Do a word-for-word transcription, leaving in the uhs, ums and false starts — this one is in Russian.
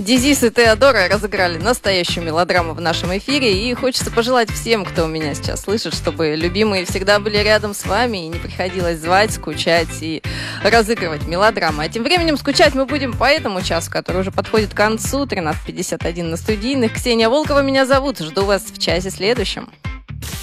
Дизис и Теодора разыграли настоящую мелодраму в нашем эфире, и хочется пожелать всем, кто меня сейчас слышит, чтобы любимые всегда были рядом с вами и не приходилось звать, скучать и разыгрывать мелодрамы. А тем временем скучать мы будем по этому часу, который уже подходит к концу. тринадцать пятьдесят один на студийных. Ксения Волкова меня зовут. Жду вас в часе следующем.